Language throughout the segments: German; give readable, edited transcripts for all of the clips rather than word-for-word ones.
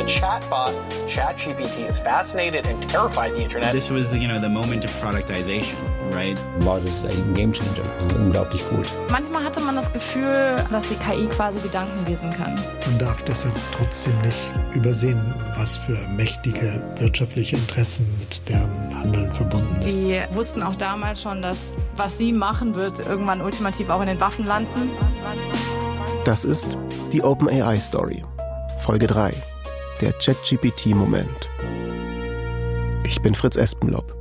the chatbot, ChatGPT, has fascinated and terrified the internet. This was the moment of productization, right? Wow, das ist ein Gamechanger. Das ist unglaublich gut. Manchmal hatte man das Gefühl, dass die KI quasi Gedanken lesen kann. Man darf deshalb trotzdem nicht übersehen, was für mächtige wirtschaftliche Interessen mit deren Handeln verbunden ist. Die wussten auch damals schon, dass was sie machen, wird irgendwann ultimativ auch in den Waffen landen. Das ist die OpenAI-Story. Folge 3. Der ChatGPT-Moment. Ich bin Fritz Espenlaub.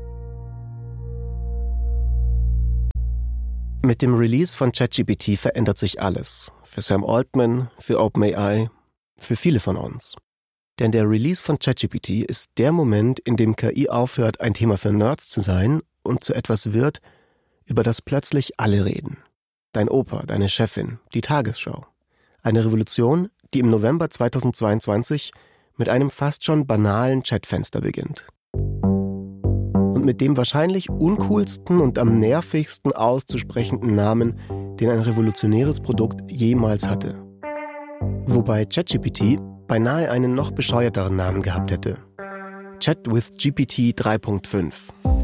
Mit dem Release von ChatGPT verändert sich alles. Für Sam Altman, für OpenAI, für viele von uns. Denn der Release von ChatGPT ist der Moment, in dem KI aufhört, ein Thema für Nerds zu sein und zu etwas wird, über das plötzlich alle reden. Dein Opa, deine Chefin, die Tagesschau. Eine Revolution, die im November 2022 mit einem fast schon banalen Chatfenster beginnt. Und mit dem wahrscheinlich uncoolsten und am nervigsten auszusprechenden Namen, den ein revolutionäres Produkt jemals hatte. Wobei ChatGPT beinahe einen noch bescheuerteren Namen gehabt hätte. Chat with GPT 3.5.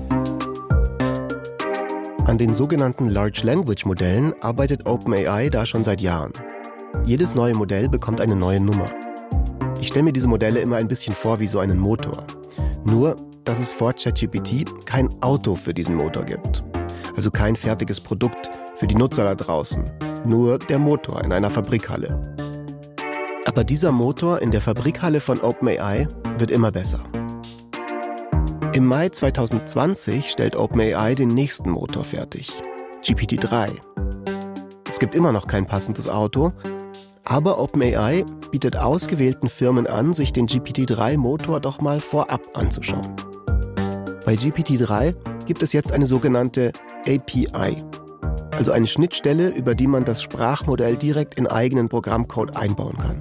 An den sogenannten Large Language Modellen arbeitet OpenAI da schon seit Jahren. Jedes neue Modell bekommt eine neue Nummer. Ich stelle mir diese Modelle immer ein bisschen vor wie so einen Motor. Nur, dass es vor ChatGPT kein Auto für diesen Motor gibt. Also kein fertiges Produkt für die Nutzer da draußen. Nur der Motor in einer Fabrikhalle. Aber dieser Motor in der Fabrikhalle von OpenAI wird immer besser. Im Mai 2020 stellt OpenAI den nächsten Motor fertig. GPT-3. Es gibt immer noch kein passendes Auto, aber OpenAI bietet ausgewählten Firmen an, sich den GPT-3-Motor doch mal vorab anzuschauen. Bei GPT-3 gibt es jetzt eine sogenannte API, also eine Schnittstelle, über die man das Sprachmodell direkt in eigenen Programmcode einbauen kann.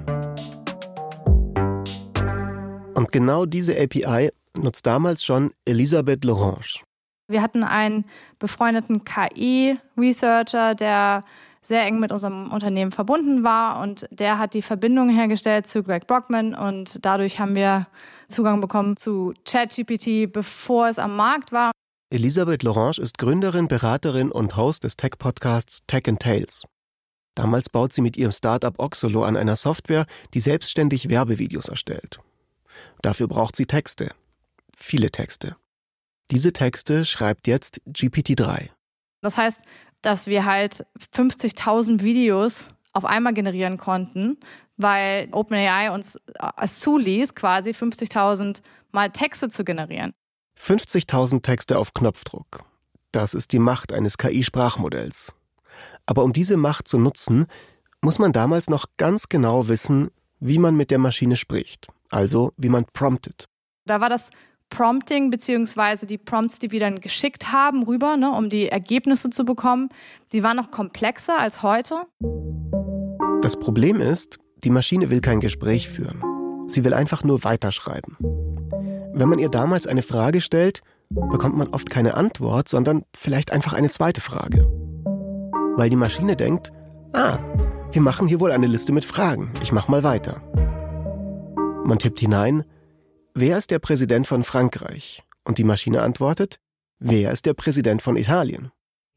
Und genau diese API nutzt damals schon Elisabeth Lorange. Wir hatten einen befreundeten KI-Researcher, der sehr eng mit unserem Unternehmen verbunden war und der hat die Verbindung hergestellt zu Greg Brockman und dadurch haben wir Zugang bekommen zu ChatGPT, bevor es am Markt war. Elisabeth Lorange ist Gründerin, Beraterin und Host des Tech-Podcasts Tech & Tales. Damals baut sie mit ihrem Startup Oxolo an einer Software, die selbstständig Werbevideos erstellt. Dafür braucht sie Texte. Viele Texte. Diese Texte schreibt jetzt GPT-3. Das heißt, dass wir halt 50.000 Videos auf einmal generieren konnten, weil OpenAI uns es zuließ, quasi 50.000 Mal Texte zu generieren. 50.000 Texte auf Knopfdruck. Das ist die Macht eines KI-Sprachmodells. Aber um diese Macht zu nutzen, muss man damals noch ganz genau wissen, wie man mit der Maschine spricht. Also wie man promptet. Da war das Prompting beziehungsweise die Prompts, die wir dann geschickt haben, rüber, um die Ergebnisse zu bekommen, die waren noch komplexer als heute. Das Problem ist, die Maschine will kein Gespräch führen. Sie will einfach nur weiterschreiben. Wenn man ihr damals eine Frage stellt, bekommt man oft keine Antwort, sondern vielleicht einfach eine zweite Frage. Weil die Maschine denkt, wir machen hier wohl eine Liste mit Fragen, ich mach mal weiter. Man tippt hinein, wer ist der Präsident von Frankreich? Und die Maschine antwortet, wer ist der Präsident von Italien?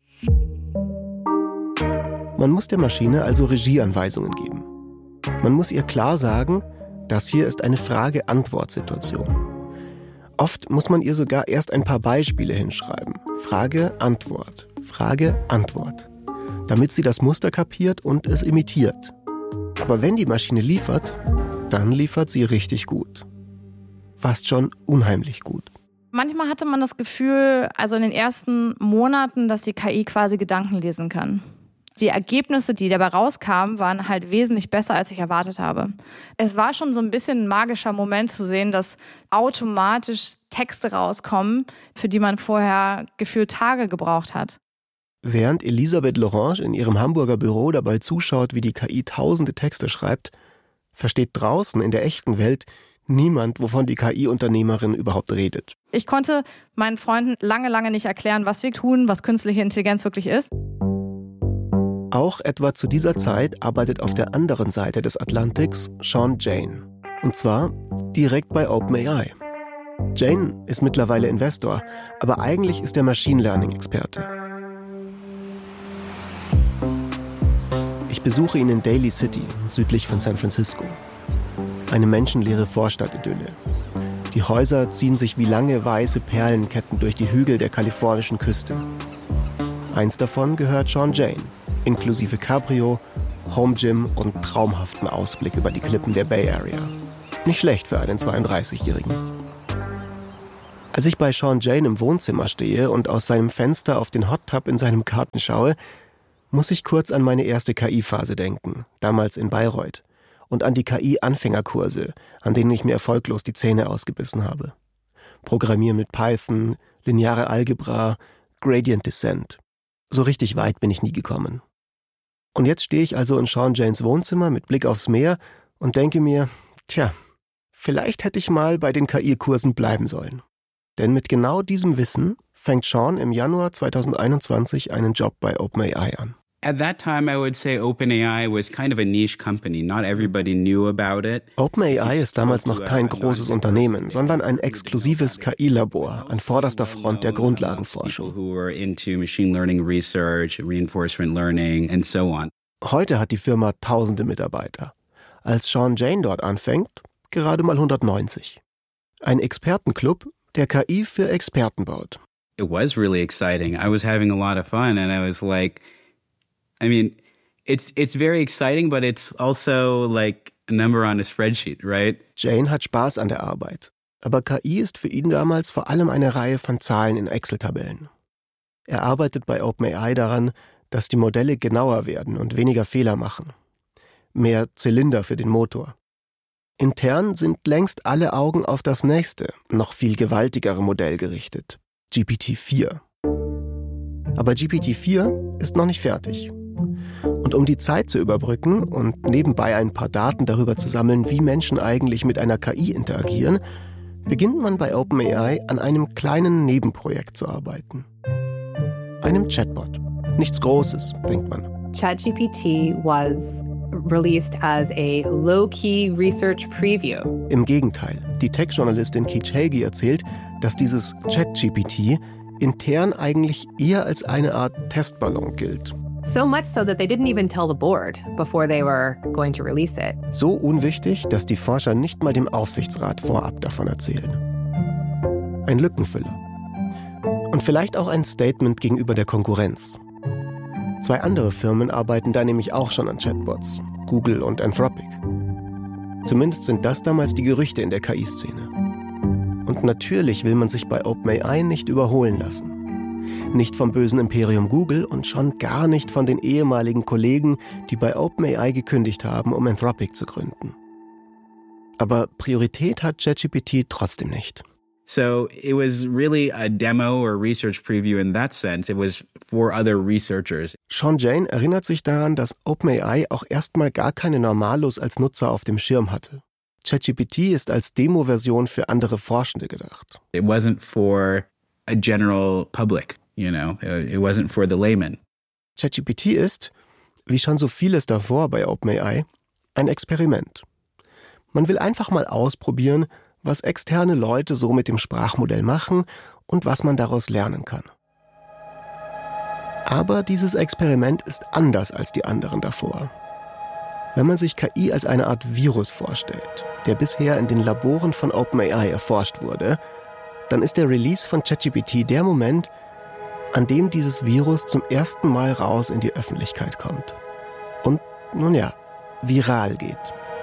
Man muss der Maschine also Regieanweisungen geben. Man muss ihr klar sagen, das hier ist eine Frage-Antwort-Situation. Oft muss man ihr sogar erst ein paar Beispiele hinschreiben. Frage, Antwort, Frage, Antwort. Damit sie das Muster kapiert und es imitiert. Aber wenn die Maschine liefert, dann liefert sie richtig gut. Fast schon unheimlich gut. Manchmal hatte man das Gefühl, also in den ersten Monaten, dass die KI quasi Gedanken lesen kann. Die Ergebnisse, die dabei rauskamen, waren halt wesentlich besser, als ich erwartet habe. Es war schon so ein bisschen ein magischer Moment zu sehen, dass automatisch Texte rauskommen, für die man vorher gefühlt Tage gebraucht hat. Während Elisabeth Lorange in ihrem Hamburger Büro dabei zuschaut, wie die KI tausende Texte schreibt, versteht draußen in der echten Welt niemand, wovon die KI-Unternehmerin überhaupt redet. Ich konnte meinen Freunden lange nicht erklären, was wir tun, was künstliche Intelligenz wirklich ist. Auch etwa zu dieser Zeit arbeitet auf der anderen Seite des Atlantiks Sean Jane. Und zwar direkt bei OpenAI. Jane ist mittlerweile Investor, aber eigentlich ist er Machine Learning-Experte. Ich besuche ihn in Daly City, südlich von San Francisco. Eine menschenleere Vorstadtidylle. Die Häuser ziehen sich wie lange weiße Perlenketten durch die Hügel der kalifornischen Küste. Eins davon gehört Sean Jane, inklusive Cabrio, Home Gym und traumhaften Ausblick über die Klippen der Bay Area. Nicht schlecht für einen 32-Jährigen. Als ich bei Sean Jane im Wohnzimmer stehe und aus seinem Fenster auf den Hot Tub in seinem Garten schaue, muss ich kurz an meine erste KI-Phase denken, damals in Bayreuth. Und an die KI-Anfängerkurse, an denen ich mir erfolglos die Zähne ausgebissen habe. Programmieren mit Python, lineare Algebra, Gradient Descent. So richtig weit bin ich nie gekommen. Und jetzt stehe ich also in Sean Janes Wohnzimmer mit Blick aufs Meer und denke mir, vielleicht hätte ich mal bei den KI-Kursen bleiben sollen. Denn mit genau diesem Wissen fängt Sean im Januar 2021 einen Job bei OpenAI an. At that time, I would say OpenAI was kind of a niche company. Not everybody knew about it. OpenAI ist damals noch kein großes Unternehmen, sondern ein exklusives KI-Labor an vorderster Front der Grundlagenforschung. Who were into machine learning research, reinforcement learning and so on. Heute hat die Firma tausende Mitarbeiter. Als Sean Jane dort anfängt, gerade mal 190. Ein Expertenclub, der KI für Experten baut. It was really exciting. I was having a lot of fun and I was like, it's very exciting, but it's also like a number on a spreadsheet, right? Jane hat Spaß an der Arbeit. Aber KI ist für ihn damals vor allem eine Reihe von Zahlen in Excel-Tabellen. Er arbeitet bei OpenAI daran, dass die Modelle genauer werden und weniger Fehler machen. Mehr Zylinder für den Motor. Intern sind längst alle Augen auf das nächste, noch viel gewaltigere Modell gerichtet. GPT-4. Aber GPT-4 ist noch nicht fertig. Und um die Zeit zu überbrücken und nebenbei ein paar Daten darüber zu sammeln, wie Menschen eigentlich mit einer KI interagieren, beginnt man bei OpenAI an einem kleinen Nebenprojekt zu arbeiten. Einem Chatbot. Nichts Großes, denkt man. ChatGPT was released as a low-key research preview. Im Gegenteil, die Tech-Journalistin Keech Haley erzählt, dass dieses ChatGPT intern eigentlich eher als eine Art Testballon gilt. So much so that they didn't even tell the board before they were going to release it. So unwichtig, dass die Forscher nicht mal dem Aufsichtsrat vorab davon erzählen. Ein Lückenfüller. Und vielleicht auch ein Statement gegenüber der Konkurrenz. 2 andere Firmen arbeiten da nämlich auch schon an Chatbots, Google und Anthropic. Zumindest sind das damals die Gerüchte in der KI-Szene. Und natürlich will man sich bei OpenAI nicht überholen lassen. Nicht vom bösen Imperium Google und schon gar nicht von den ehemaligen Kollegen, die bei OpenAI gekündigt haben, um Anthropic zu gründen. Aber Priorität hat ChatGPT trotzdem nicht. So it was really a demo or research preview in that sense. It was for other researchers. Sean Jane erinnert sich daran, dass OpenAI auch erstmal gar keine Normalos als Nutzer auf dem Schirm hatte. ChatGPT ist als Demo-Version für andere Forschende gedacht. It wasn't for a general public, you know. It wasn't for the layman. ChatGPT ist, wie schon so vieles davor bei OpenAI, ein Experiment. Man will einfach mal ausprobieren, was externe Leute so mit dem Sprachmodell machen und was man daraus lernen kann. Aber dieses Experiment ist anders als die anderen davor. Wenn man sich KI als eine Art Virus vorstellt, der bisher in den Laboren von OpenAI erforscht wurde, dann ist der Release von ChatGPT der Moment, an dem dieses Virus zum ersten Mal raus in die Öffentlichkeit kommt. Und, nun ja, viral geht.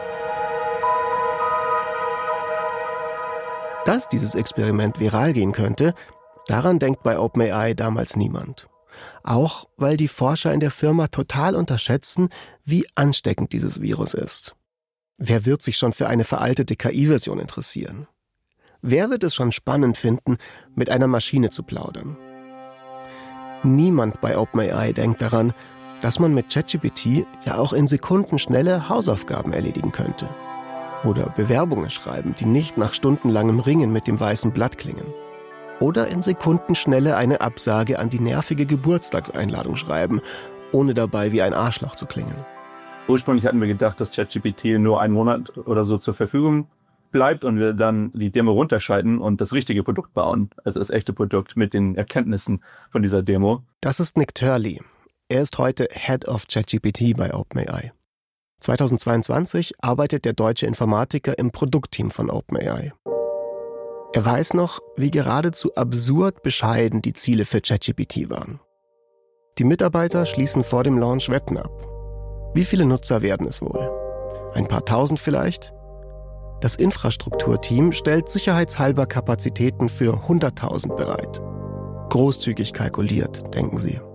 Dass dieses Experiment viral gehen könnte, daran denkt bei OpenAI damals niemand. Auch weil die Forscher in der Firma total unterschätzen, wie ansteckend dieses Virus ist. Wer wird sich schon für eine veraltete KI-Version interessieren? Wer wird es schon spannend finden, mit einer Maschine zu plaudern? Niemand bei OpenAI denkt daran, dass man mit ChatGPT ja auch in Sekunden schnelle Hausaufgaben erledigen könnte. Oder Bewerbungen schreiben, die nicht nach stundenlangem Ringen mit dem weißen Blatt klingen. Oder in Sekundenschnelle eine Absage an die nervige Geburtstagseinladung schreiben, ohne dabei wie ein Arschloch zu klingen. Ursprünglich hatten wir gedacht, dass ChatGPT nur einen Monat oder so zur Verfügung bleibt und wir dann die Demo runterschalten und das richtige Produkt bauen. Also das echte Produkt mit den Erkenntnissen von dieser Demo. Das ist Nick Turley. Er ist heute Head of ChatGPT bei OpenAI. 2022 arbeitet der deutsche Informatiker im Produktteam von OpenAI. Er weiß noch, wie geradezu absurd bescheiden die Ziele für ChatGPT waren. Die Mitarbeiter schließen vor dem Launch Wetten ab. Wie viele Nutzer werden es wohl? Ein paar tausend vielleicht? Das Infrastrukturteam stellt sicherheitshalber Kapazitäten für 100.000 bereit. Großzügig kalkuliert, denken sie.